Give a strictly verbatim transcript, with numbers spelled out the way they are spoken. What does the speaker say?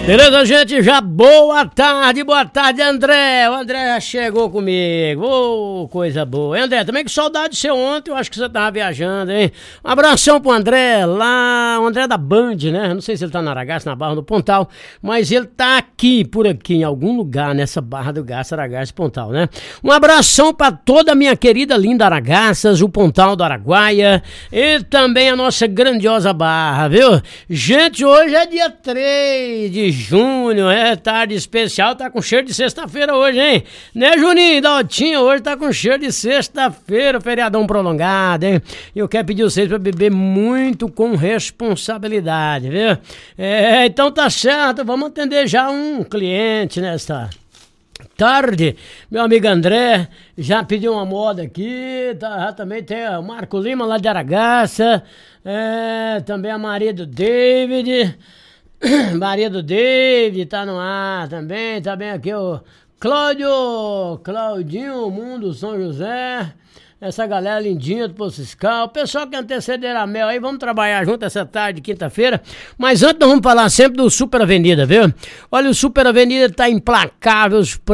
Beleza, gente? Já boa tarde, boa tarde, André. O André já chegou comigo. Ô, oh, coisa boa. André, também que saudade de você ontem, eu acho que você tava viajando, hein? Um abração pro André, lá, o André da Band, né? Não sei se ele tá na Aragaça, na Barra do Pontal, mas ele tá aqui, por aqui, em algum lugar, nessa Barra do Garça, Aragaça e Pontal, né? Um abração pra toda a minha querida, linda Aragaças, o Pontal do Araguaia e também a nossa grandiosa Barra, viu? Gente, hoje é dia três de junho, é tarde especial, tá com cheiro de sexta-feira hoje, hein? Né, Juninho? Da Otinha, hoje tá com cheiro de sexta-feira, feriadão prolongado, hein? E eu quero pedir vocês pra beber muito com responsabilidade, viu? É, então tá certo, vamos atender já um cliente nesta tarde. Meu amigo André já pediu uma moda aqui, tá, já também tem o Marco Lima lá de Aragaça, é, também a Maria do David, Maria do David tá no ar também, tá bem aqui o Cláudio, Claudinho, Mundo São José, essa galera lindinha do Poço Fiscal, o pessoal que antecederá a Mel aí, vamos trabalhar junto essa tarde, quinta-feira, mas antes nós vamos falar sempre do Super Avenida, viu? Olha, o Super Avenida tá implacável, os